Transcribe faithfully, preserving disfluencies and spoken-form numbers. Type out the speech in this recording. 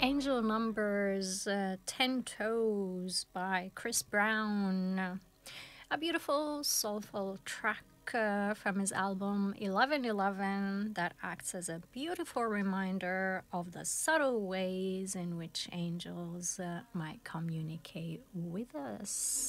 Angel Numbers, uh, Ten Toes by Chris Brown. A beautiful, soulful track uh, from his album eleven eleven that acts as a beautiful reminder of the subtle ways in which angels uh, might communicate with us.